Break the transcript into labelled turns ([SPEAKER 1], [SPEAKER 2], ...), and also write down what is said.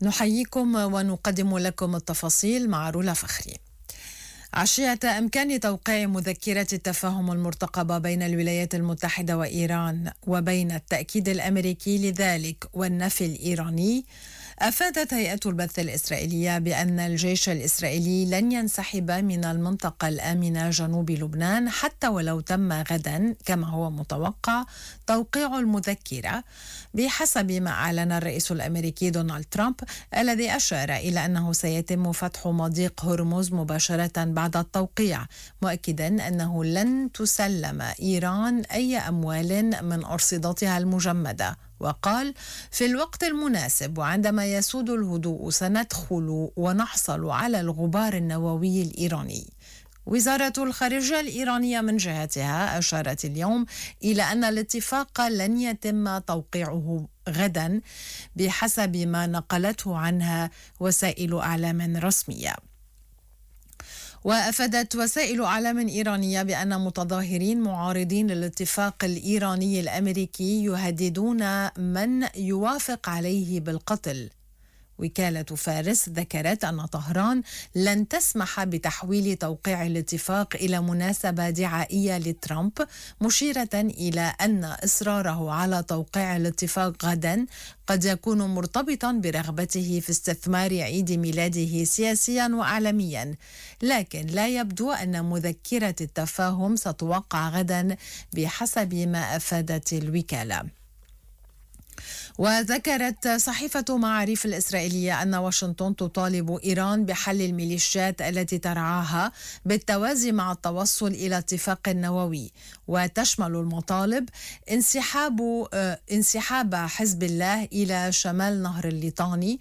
[SPEAKER 1] نحييكم ونقدم لكم التفاصيل مع رولا فخري. عشية إمكان توقيع مذكرة التفاهم المرتقبة بين الولايات المتحدة وإيران وبين التأكيد الأمريكي لذلك والنفي الإيراني، أفادت هيئة البث الإسرائيلية بأن الجيش الإسرائيلي لن ينسحب من المنطقة الآمنة جنوب لبنان حتى ولو تم غدا كما هو متوقع توقيع المذكرة، بحسب ما أعلن الرئيس الأمريكي دونالد ترامب، الذي أشار إلى أنه سيتم فتح مضيق هرمز مباشرة بعد التوقيع، مؤكدا أنه لن تسلم إيران أي أموال من أرصدتها المجمدة. وقال: في الوقت المناسب وعندما يسود الهدوء سندخل ونحصل على الغبار النووي الإيراني. وزارة الخارجية الإيرانية من جهتها أشارت اليوم إلى أن الاتفاق لن يتم توقيعه غدا بحسب ما نقلته عنها وسائل أعلام رسمية. وأفادت وسائل أعلام إيرانية بأن متظاهرين معارضين للاتفاق الإيراني الأمريكي يهددون من يوافق عليه بالقتل. وكالة فارس ذكرت أن طهران لن تسمح بتحويل توقيع الاتفاق إلى مناسبة دعائية لترامب، مشيرة إلى أن إصراره على توقيع الاتفاق غدا قد يكون مرتبطا برغبته في استثمار عيد ميلاده سياسيا وإعلاميا، لكن لا يبدو أن مذكرة التفاهم ستوقع غدا بحسب ما أفادت الوكالة. وذكرت صحيفة معاريف الإسرائيلية أن واشنطن تطالب إيران بحل الميليشيات التي ترعاها بالتوازي مع التوصل إلى اتفاق نووي، وتشمل المطالب انسحاب حزب الله إلى شمال نهر الليطاني